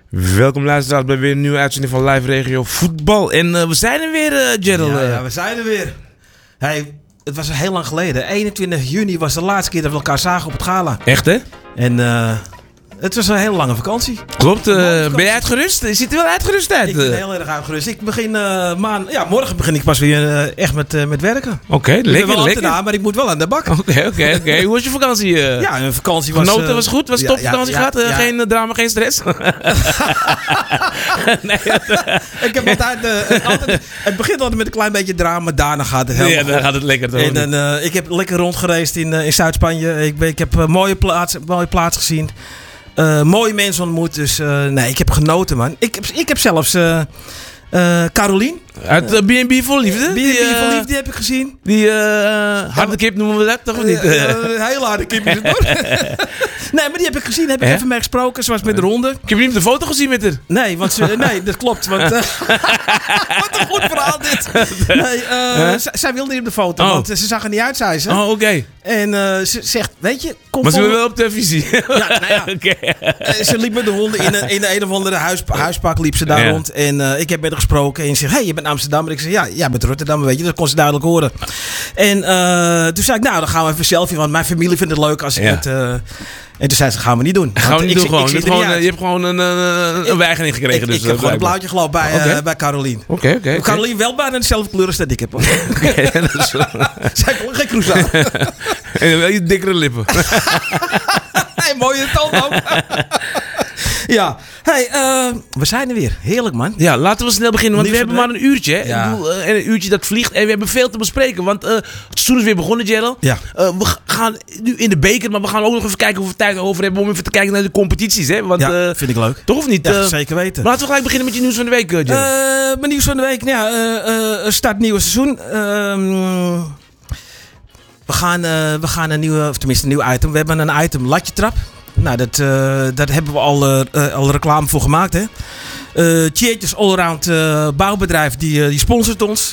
Welkom luisteraars bij weer een nieuwe uitzending van Live Regio Voetbal. En we zijn er weer, Gerald. Ja, we zijn er weer. Hey, het was heel lang geleden. 21 juni was de laatste keer dat we elkaar zagen op het gala. Echt, hè? En het was een hele lange vakantie. Klopt. Ben je uitgerust? Je ziet er wel uitgerust uit. Ik ben heel erg uitgerust. Ik begin morgen begin ik pas weer echt met werken. Oké, Ik ben lekker, wel lekker. ambtenaar, maar ik moet wel aan de bak. Oké. Hoe was je vakantie? Ja, een vakantie was... Genoten, was goed? Was top vakantie gehad? ja. Geen drama, geen stress? Nee. Ik heb altijd... Het begint altijd met een klein beetje drama, daarna gaat het helemaal Ja, dan goed. gaat het lekker. Toch? En ik heb lekker rondgereisd in Zuid-Spanje. Ik heb mooie plaats gezien. Mooie mensen ontmoet. Dus nee, ik heb genoten, man. Ik heb zelfs Carolien. Uit B&B voor Liefde? B&B voor Liefde heb ik gezien. Die harde kip noemen we dat, toch of niet? Heel harde kip is het hoor. Nee, maar die heb ik gezien. Heb ik even mee gesproken. Ze was met de ronde. Ik heb niet op de foto gezien met haar. Nee, nee, dat klopt. Want, wat een goed verhaal dit. Nee, zij wilde niet op de foto. Oh. Want ze zag er niet uit, zei ze. Oh, oké. En ze zegt, weet je, kom Maar ze voor- wil wel op televisie. Ja. Oké. Ze liep met de honden in een of andere huispak liep ze daar Ja. rond. En ik heb met haar gesproken. En ze zegt, hey, je bent Amsterdammer. Ik zeg, ja, jij bent Rotterdam, weet je. Dat kon ze duidelijk horen. En toen zei ik, nou, dan gaan we even een selfie. Want mijn familie vindt het leuk als ik Ja. het... en toen zei ze, gaan we niet doen. Gaan we Want niet ik doen zie- gewoon. ik zie Je er hebt niet gewoon, uit. je hebt gewoon een weigering gekregen. Ik Dus, heb gewoon een blijkbaar. blauwtje geloof Oké. bij Carolien. Oké. Carolien wel bijna dezelfde kleur als dat ik heb. Hoor. Dus, Zij kon geen kroes aan. en wel je dikkere lippen. Hey, mooie tand ook. Ja, hey, we zijn er weer. Heerlijk, man. Ja, laten we snel beginnen, want Nieuws we hebben van maar een uurtje. Hè? Ja. Ik bedoel, en een uurtje dat vliegt en we hebben veel te bespreken. Want het seizoen is weer begonnen, Gerald. Ja. We gaan nu in de beker, maar we gaan ook nog even kijken of we tijd over hebben om even te kijken naar de competities. Hè? Want, Ja, vind ik leuk. toch of niet? Ja, zeker weten. Laten we gelijk beginnen met je nieuws van de week, Gerald. Mijn nieuws van de week. Nou ja, start het nieuwe seizoen. We gaan een nieuwe, of tenminste een nieuw item. We hebben een item latje trap. Nou, daar hebben we al reclame voor gemaakt. Hè? Tjeetjes Allround bouwbedrijf die sponsort ons.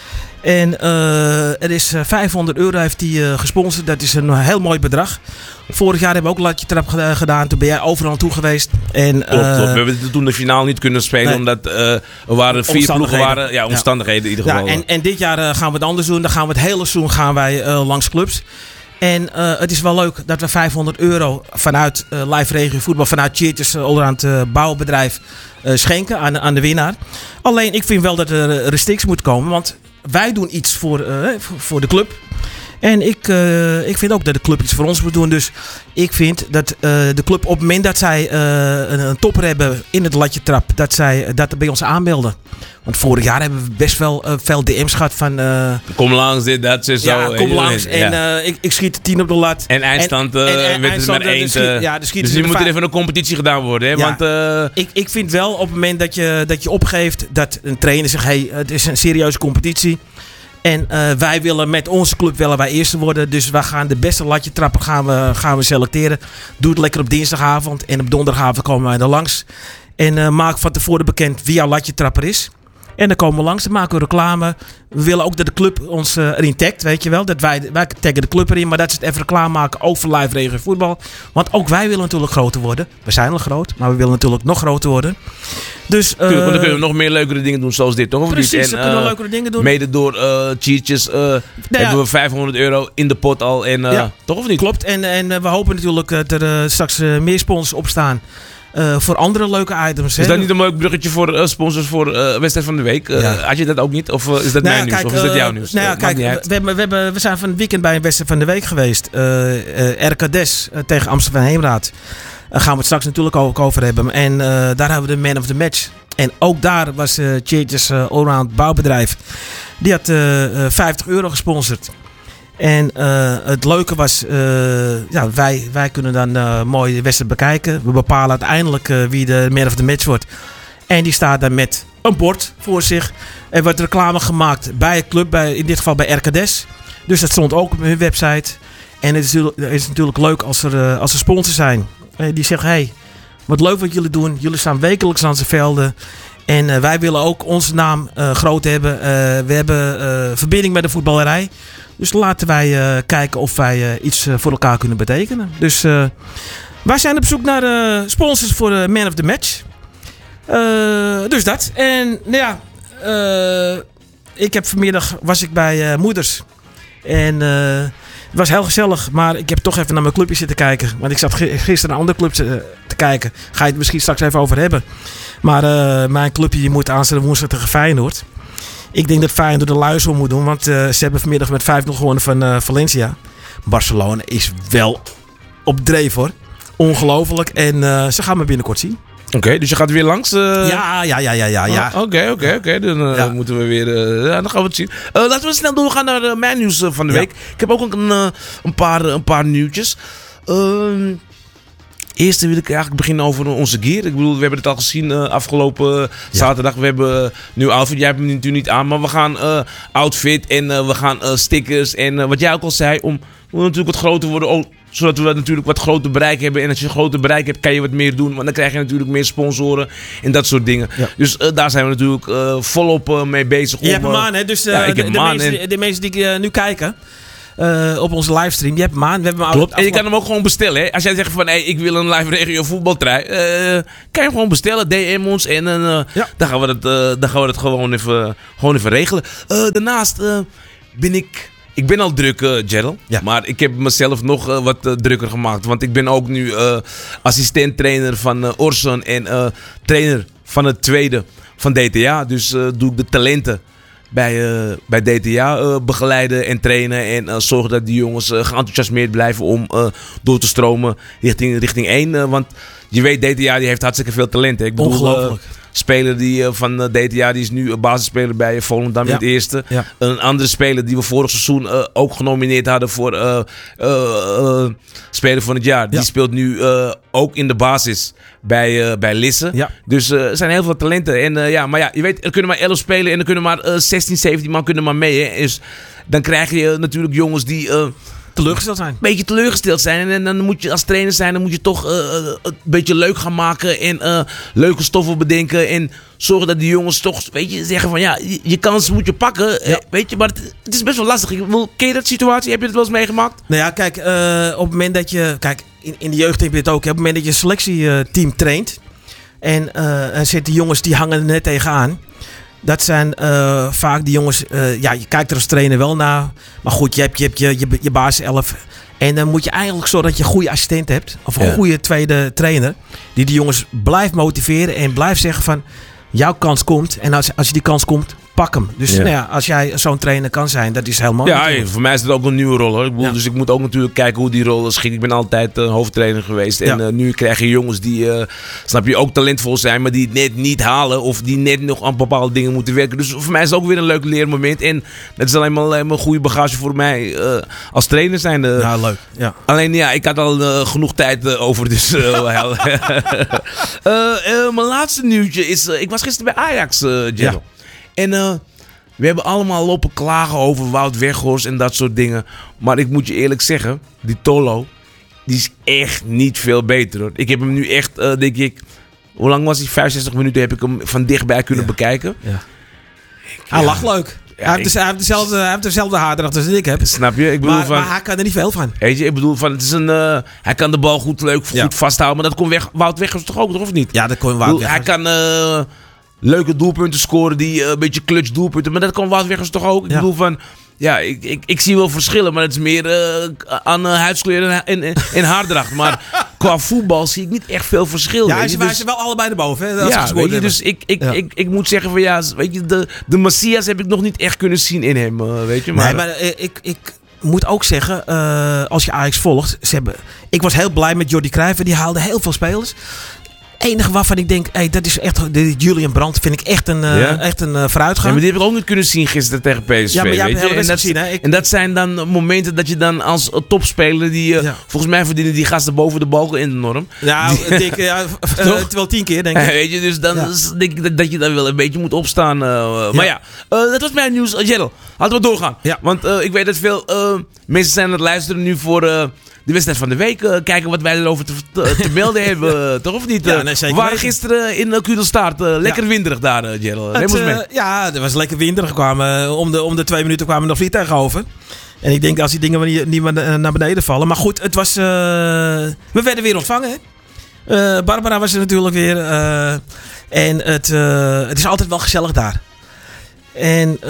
En er is €500 heeft hij gesponsord. Dat is een heel mooi bedrag. Vorig jaar hebben we ook latje trap gedaan. Toen ben jij overal naartoe geweest. En, Klopt. We hebben toen de finale niet kunnen spelen, nee. omdat er waren 4 ploegen. Omstandigheden. Ja, omstandigheden in ieder geval. Ja, en dit jaar gaan we het anders doen. Dan gaan we het hele seizoen langs clubs. En het is wel leuk dat we €500 vanuit Live Regio Voetbal, vanuit Cheertjes Allround bouwbedrijf schenken aan de winnaar. Alleen ik vind wel dat er restricties moet komen, want wij doen iets voor de club. En ik vind ook dat de club iets voor ons moet doen. Dus ik vind dat de club op het moment dat zij een topper hebben in het latje trap, dat zij dat bij ons aanmelden. Want vorig jaar hebben we best wel veel DM's gehad van... Kom langs, dit, dat, zo. ja, kom langs. Ja. En ik schiet de 10 op de lat. En eindstand en werd het eindstand, met 1. dus Dus nu moet er even een competitie gedaan worden. Hè? Ja. Want Ik vind wel op het moment dat je opgeeft dat een trainer zegt, hey, het is een serieuze competitie. En wij willen met onze club wij eerste worden. Dus wij gaan de beste latje trappen gaan we selecteren. Doe het lekker op dinsdagavond. En op donderdagavond komen wij er langs. En maak van tevoren bekend wie jouw latje trapper is. En dan komen we langs, dan maken we reclame. We willen ook dat de club ons erin tagt, weet je wel. Dat wij taggen de club erin, maar dat ze het even reclame maken, ook voor Live Regio Voetbal. Want ook wij willen natuurlijk groter worden. We zijn al groot, maar we willen natuurlijk nog groter worden. Dus, tuurlijk, want dan kunnen we nog meer leukere dingen doen zoals dit, toch? Of precies, niet? dan kunnen we leukere dingen doen. Mede door cheatjes hebben we €500 in de pot al. En, Ja. Toch of niet? Klopt, en we hopen natuurlijk dat er straks meer sponsors opstaan. Voor andere leuke items. Is dat niet een leuk bruggetje voor sponsors voor wedstrijd van de week? Ja. Had je dat ook niet? Of is dat mijn nieuws? Of is dat jouw nieuws? Nou ja, Maakt niet kijk, uit. we zijn van het weekend bij een wedstrijd van de week geweest. RKDS tegen Amsterdam Heemraad. Daar gaan we het straks natuurlijk ook over hebben. En daar hebben we de man of the match. En ook daar was Cheertjes Allround bouwbedrijf. Die had €50 gesponsord. En het leuke was, wij kunnen dan mooi de wedstrijd bekijken. We bepalen uiteindelijk wie de man of the match wordt. En die staat dan met een bord voor zich. Er wordt reclame gemaakt bij een club, in dit geval bij RKDS. Dus dat stond ook op hun website. En het is natuurlijk leuk als er sponsors zijn. Die zeggen, hey, wat leuk wat jullie doen. Jullie staan wekelijks aan zijn velden. En wij willen ook onze naam groot hebben. We hebben verbinding met de voetballerij. Dus laten wij kijken of wij iets voor elkaar kunnen betekenen. Dus wij zijn op zoek naar sponsors voor Man of the Match. Dus dat. En nou ja, ik heb vanmiddag was ik bij Moeders. En het was heel gezellig. Maar ik heb toch even naar mijn clubje zitten kijken. Want ik zat gisteren naar andere clubs te kijken. Ga je het misschien straks even over hebben. Maar mijn clubje die moet aanstaande woensdag tegen Feyenoord. Ik denk dat Feyenoord de luizel moet doen. Want ze hebben vanmiddag met 5-0 gewonnen van Valencia. Barcelona is wel op dreef hoor. Ongelooflijk. En ze gaan me binnenkort zien. Oké, dus je gaat weer langs? Ja. Oké. Dan moeten we weer... dan gaan we het zien. Laten we snel doorgaan naar mijn nieuws van de week. Ik heb ook een paar nieuwtjes. Eerst wil ik eigenlijk beginnen over onze gear. Ik bedoel, we hebben het al gezien afgelopen zaterdag. We hebben nieuw outfit. Jij hebt hem natuurlijk niet aan, maar we gaan outfit en we gaan stickers. En wat jij ook al zei, om natuurlijk wat groter worden. Zodat we natuurlijk wat groter bereik hebben. En als je een groter bereik hebt, kan je wat meer doen. Want dan krijg je natuurlijk meer sponsoren en dat soort dingen. Ja. Dus daar zijn we natuurlijk volop mee bezig. Je hebt hem aan, hè? Dus de mensen die nu kijken... op onze livestream. Je hebt hem aan. We hebben hem klopt. En je kan hem ook gewoon bestellen. Hè? Als jij zegt van ik wil een live regio voetbaltrui. Kan je hem gewoon bestellen. DM ons. En dan gaan we dat gewoon even regelen. Daarnaast ben ik ben al druk, Gerald. Ja. Maar ik heb mezelf nog wat drukker gemaakt. Want ik ben ook nu assistent-trainer van Orson. En trainer van het tweede van DTA. Dus doe ik de talenten bij DTA begeleiden en trainen. En zorgen dat die jongens geenthousiasmeerd blijven om door te stromen richting 1. Want je weet, DTA die heeft hartstikke veel talent. Hè? Ik bedoel, ongelooflijk. Speler die van DTA die is nu basisspeler bij Volendam in het eerste. Ja. Een andere speler die we vorig seizoen ook genomineerd hadden voor speler van het jaar. Die speelt nu ook in de basis bij Lisse. Ja. Dus er zijn heel veel talenten. En, maar ja, je weet, er kunnen maar 11 spelen en er kunnen maar 16, 17 man kunnen maar mee. Hè? Dus dan krijg je natuurlijk jongens die... teleurgesteld zijn. Een beetje teleurgesteld zijn. En dan moet je als trainer zijn, dan moet je toch een beetje leuk gaan maken. En leuke stoffen bedenken. En zorgen dat die jongens toch, weet je, zeggen van ja, je kans moet je pakken. Ja. Weet je, maar het is best wel lastig. Ken je dat situatie? Heb je dat wel eens meegemaakt? Nou ja, kijk, op het moment dat je... Kijk, in de jeugd heb je het ook. Hè, op het moment dat je een selectieteam traint. En er zitten jongens die hangen er net tegenaan. Dat zijn vaak die jongens... je kijkt er als trainer wel naar. Maar goed, je hebt je basis 11. En dan moet je eigenlijk zorgen dat je een goede assistent hebt. Of een goede tweede trainer. Die jongens blijft motiveren. En blijft zeggen van... Jouw kans komt. En als je die kans komt... Pak hem. Dus nou ja, als jij zo'n trainer kan zijn, dat is heel mooi. Ja, voor mij is het ook een nieuwe rol hoor. Ik bedoel, dus ik moet ook natuurlijk kijken hoe die rol schikt. Ik ben altijd hoofdtrainer geweest. En nu krijg je jongens die, snap je, ook talentvol zijn, maar die het net niet halen. Of die net nog aan bepaalde dingen moeten werken. Dus voor mij is het ook weer een leuk leermoment. En dat is alleen maar een goede bagage voor mij als trainer zijn. Ja, leuk. Ja. Alleen ja, ik had al genoeg tijd over. Dus mijn laatste nieuwtje is, ik was gisteren bij Ajax, Gerald. En we hebben allemaal lopen klagen over Wout Weghorst en dat soort dingen. Maar ik moet je eerlijk zeggen, die Tolo, die is echt niet veel beter hoor. Ik heb hem nu echt, denk ik, hoe lang was hij? 65 minuten heb ik hem van dichtbij kunnen bekijken. Ja. Hij lacht leuk. Ja, hij heeft dezelfde haardracht als ik heb. Snap je? Ik bedoel maar hij kan er niet veel van. Weet je, ik bedoel van, het is hij kan de bal goed vasthouden. Maar dat kon Wout Weghorst toch ook, of niet? Ja, dat kon Wout Weghorst. Hij kan... leuke doelpunten scoren, die een beetje clutch doelpunten. Maar dat kan Wout Weghorst toch ook? Ik bedoel van... Ja, ik zie wel verschillen, maar het is meer aan huidskleur en haardracht. Maar qua voetbal zie ik niet echt veel verschil. Ja, ze zijn wel allebei erboven. Hè, weet je, dus ik moet zeggen van ja, weet je, de Messias heb ik nog niet echt kunnen zien in hem. Weet je, maar... Nee, maar ik moet ook zeggen, als je Ajax volgt... ik was heel blij met Jordi Cruijff. Die haalde heel veel spelers. Enige waarvan ik denk, dat is echt... Julian Brandt vind ik echt een vooruitgang. Ja, maar die heb ik ook niet kunnen zien gisteren tegen PSV. Ja, maar jij hebt het gezien, hè? En dat zijn dan momenten dat je dan als topspeler... volgens mij verdienen die gasten boven de balken enorm. Ja, ik denk wel 10 keer, denk ik. Weet je, dus dan denk ik dat je dan wel een beetje moet opstaan. Maar ja, dat was mijn nieuws. Gerald, laten we doorgaan. Ja. Want ik weet dat veel mensen zijn aan het luisteren nu voor... de wedstrijd van de week. Kijken wat wij erover te melden hebben. Toch of niet? Ja, nee, zeker. We waren gisteren in Kudelstaart. Lekker winderig daar, Gerald. Neem ons mee. Ja, het was lekker winderig. Om de 2 minuten kwamen er nog vliegtuigen over. En ik denk als die dingen niet naar beneden vallen. Maar goed, het was... we werden weer ontvangen. Hè? Barbara was er natuurlijk weer. En het is altijd wel gezellig daar. En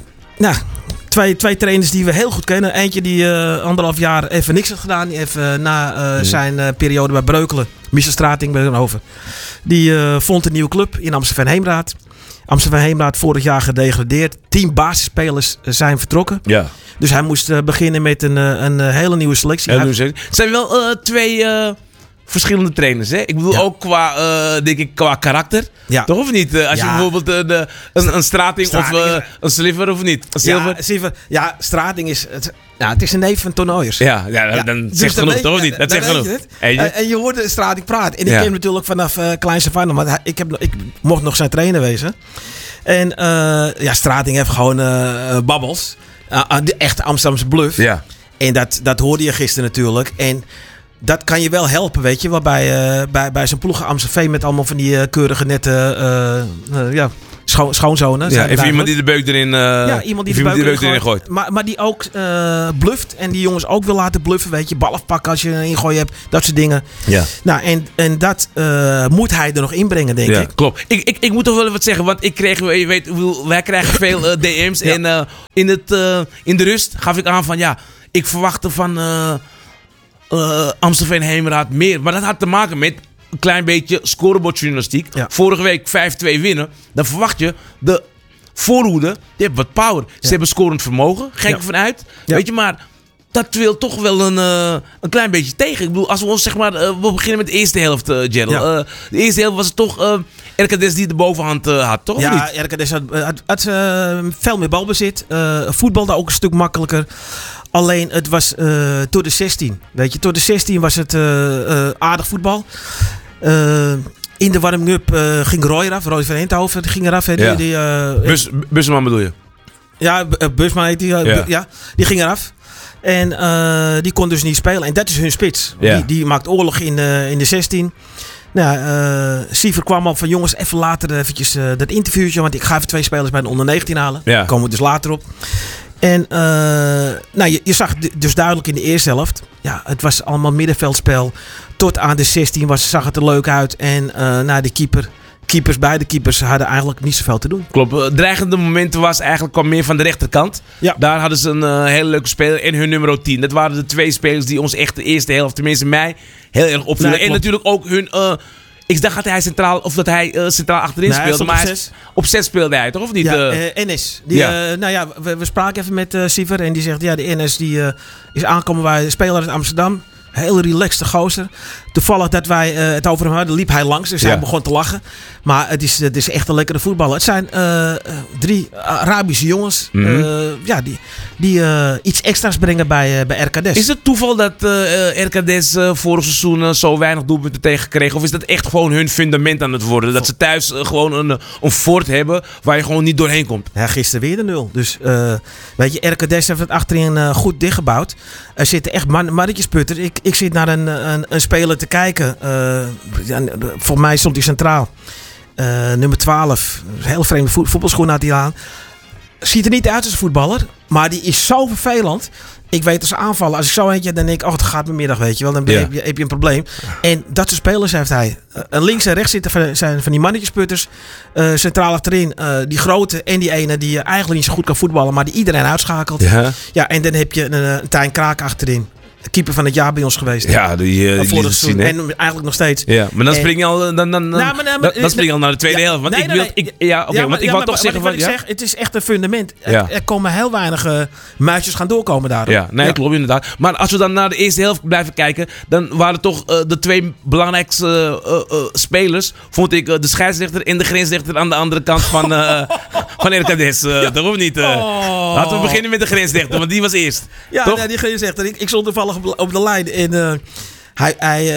twee trainers die we heel goed kennen. Eentje die 1,5 jaar even niks had gedaan. Even na zijn periode bij Breukelen. Michel Strating bij Eindhoven. Die vond een nieuwe club in Amstelveen Heemraad. Amstelveen Heemraad vorig jaar gedegradeerd. 10 basisspelers zijn vertrokken. Ja. Dus hij moest beginnen met een hele nieuwe selectie. Het zijn wel 2 verschillende trainers, hè? Ik bedoel ook qua karakter. Ja. Toch of niet? Als je bijvoorbeeld een Strating of een Sliver of niet? Een Silver. Ja, Strating is... Het is een neef van Toernooiers. Dan zegt genoeg, toch of niet? Dat zegt genoeg. En je hoorde Strating praten. En ik ken hem natuurlijk vanaf kleins af aan. Want ik mocht nog zijn trainer wezen. En Strating heeft gewoon babbels. De echte Amsterdamse bluff. Ja. En dat hoorde je gisteren natuurlijk. En dat kan je wel helpen, weet je. Waarbij bij zijn ploegen Amstelveen met allemaal van die keurige nette schoonzonen. Ja, even iemand die de beuk erin, iemand die de beuk erin gooit. Maar die ook bluft. En die jongens ook wil laten bluffen, weet je. Bal afpakken als je een ingooi hebt. Dat soort dingen. Ja. Nou, en dat moet hij er nog inbrengen, denk ik. Klopt. Ik moet toch wel wat zeggen. Want wij krijgen veel DM's. Ja. En in de rust gaf ik aan van ik verwachtte van Amstelveen Heemraad meer. Maar dat had te maken met een klein beetje scorebordjournalistiek. Ja. Vorige week 5-2 winnen. Dan verwacht je de voorhoede. Die hebben wat power. Ze hebben scorend vermogen. Gek ervan uit. Ja. Weet je, maar dat wil toch wel een klein beetje tegen. Ik bedoel, als we ons we beginnen met de eerste helft, Gerald. Ja. De eerste helft was het toch RKDS die de bovenhand had, toch? Ja, RKDS had veel meer balbezit. Voetbalde ook een stuk makkelijker. Alleen het was tot de 16. Weet je, tot de 16 was het aardig voetbal. In de warming-up ging Roy eraf. Roy van Eindhoven die ging eraf. Busman bedoel je? Ja, Busman heet die. Die ging eraf. En die kon dus niet spelen. En dat is hun spits. Ja. Die maakt oorlog in de 16. Siever kwam op van jongens, even later eventjes dat interviewtje. Want ik ga even 2 spelers bij de onder 19 halen. Ja. Daar komen we dus later op. En je zag dus duidelijk in de eerste helft. Ja, het was allemaal middenveldspel. Tot aan de 16 zag het er leuk uit. En beide keepers hadden eigenlijk niet zoveel te doen. Klopt. Dreigende momenten kwam meer van de rechterkant. Ja. Daar hadden ze een hele leuke speler. En hun nummer 10. Dat waren de 2 spelers die ons echt de eerste helft, tenminste mij, heel erg opvielen. En natuurlijk ook hun... ik dacht dat hij centraal achterin speelde. Maar op 6 speelde hij, toch? Of niet? NS. We spraken even met Siever. En die zegt, de NS die is aangekomen bij speler uit Amsterdam. Heel relaxed gozer. Toevallig dat wij het over hem hadden, liep hij langs. Dus hij begon te lachen. Maar het is echt een lekkere voetballer. Het zijn 3 Arabische jongens. Die iets extra's brengen bij RKDS. Is het toeval dat RKDS vorig seizoen zo weinig doelpunten tegenkregen? Of is dat echt gewoon hun fundament aan het worden? Dat ze thuis gewoon een fort hebben waar je gewoon niet doorheen komt? Ja, gisteren weer de 0. Dus weet je, RKDS heeft het achterin goed dichtgebouwd. Er zitten echt mannetjesputters. Ik zit naar een speler te kijken. Voor mij stond hij centraal. Nummer 12. Heel vreemde voetbalschoen had hij aan. Ziet er niet uit als een voetballer. Maar die is zo vervelend. Ik weet als ze aanvallen. Als ik zo eentje dan denk ik, het gaat mijn middag, weet je wel. Dan heb je een probleem. En dat soort spelers heeft hij. Links en rechts zitten zijn van die mannetjesputters. Centraal achterin. Die grote en die ene die eigenlijk niet zo goed kan voetballen. Maar die iedereen uitschakelt. Ja, en dan heb je een Tijn Kraak achterin. Keeper van het jaar bij ons geweest. Ja, die zien, en eigenlijk nog steeds. Ja, maar dan spring je al, dan spring je al naar de tweede helft. Want ik wou toch zeggen van, zeg, het is echt een fundament. Ja. Er komen heel weinig muisjes gaan doorkomen daarom. Ja, klopt inderdaad. Maar als we dan naar de eerste helft blijven kijken, dan waren toch de 2 belangrijkste spelers, vond ik de scheidsrechter en de grensrechter aan de andere kant van RKDS. Dat hoeft niet. Laten we beginnen met de grensrechter, want die was eerst. Ja, die grensrechter. Ik stond toevallig op de lijn en hij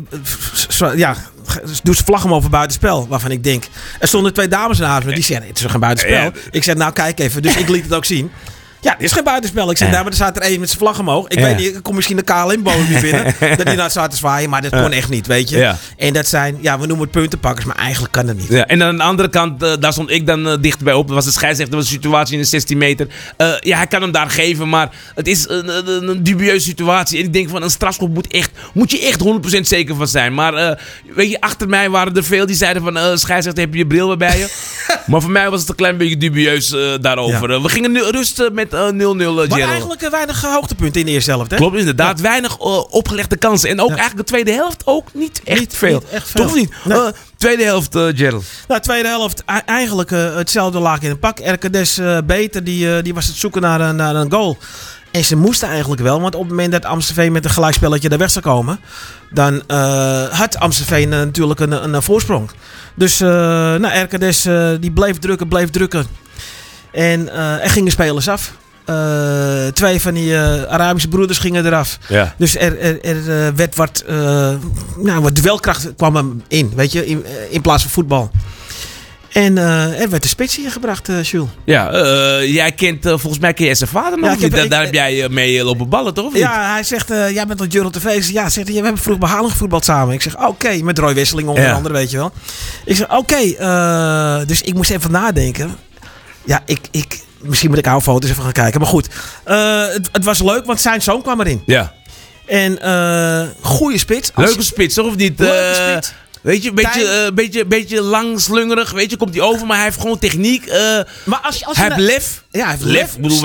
doet zijn vlag hem over buitenspel. Waarvan ik denk, er stonden 2 dames naast me. Die zeiden, het is toch geen buitenspel? Ik zei, nou kijk even. Dus ik liet het ook zien. Ja, dit is geen buitenspel. Ik zeg, maar er staat er één met zijn vlag omhoog. Ik weet niet, ik kom misschien de KLM-boot niet binnen. Dat die naar staat te zwaaien, maar dat kon echt niet, weet je. Ja. En dat zijn, we noemen het puntenpakkers, maar eigenlijk kan dat niet. Ja, en aan de andere kant, daar stond ik dan dichterbij op. Dat was de scheidsrechter, was een situatie in de 16 meter. Hij kan hem daar geven, maar het is een dubieuze situatie. En ik denk van, een strafschop moet je echt 100% zeker van zijn. Maar weet je, achter mij waren er veel die zeiden van, scheidsrechter, heb je je bril weer bij je? Maar voor mij was het een klein beetje dubieus daarover. Ja. We gingen nu rusten met 0-0. Maar eigenlijk weinig hoogtepunten in de eerste helft, hè? Klopt, inderdaad. Weinig opgelegde kansen. En ook eigenlijk de tweede helft ook niet echt veel. Toch niet? Nee. Tweede helft, Gerald. Nou, tweede helft eigenlijk hetzelfde laag in het pak. RKDS beter, die was het zoeken naar een goal. En ze moesten eigenlijk wel, want op het moment dat Amstelveen met een gelijkspelletje er weg zou komen, dan had Amstelveen natuurlijk een voorsprong. Dus RKDS die bleef drukken. En er gingen spelers af. 2 van die Arabische broeders gingen eraf. Ja. Dus er werd wat duelkracht kwam hem in, weet je, in plaats van voetbal. En er werd de spits hier gebracht, Jules. Ja, jij kent, volgens mij ken je zijn vader nog. Daar heb jij mee lopen ballen, toch? Of niet? Ja, hij zegt, jij bent op Jurl TV. Ja, zegt hij, we hebben vroeger behaling gevoetbald samen. Ik zeg, oké, met Roy Wisseling onder andere, weet je wel. Ik zeg, oké, dus ik moest even nadenken. Ja, misschien moet ik oude foto's even gaan kijken. Maar goed, het was leuk, want zijn zoon kwam erin. Ja. En goede spits. Leuke spits, toch? Of niet? Leuke spits. Weet je, beetje lang, slungerig. Weet je, komt hij over, maar hij heeft gewoon techniek. Maar als hij heeft lef. Ja, hij heeft lef. Ik bedoel,